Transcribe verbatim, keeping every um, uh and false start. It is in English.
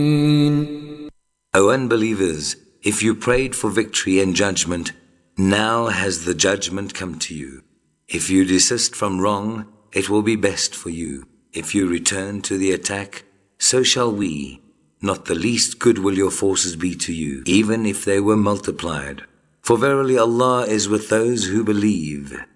O unbelievers, if you prayed for victory and judgment, now has the judgment come to you. If you desist from wrong, it will be best for you. If you return to the attack, so shall we. Not the least good will your forces be to you, even if they were multiplied. For verily Allah is with those who believe.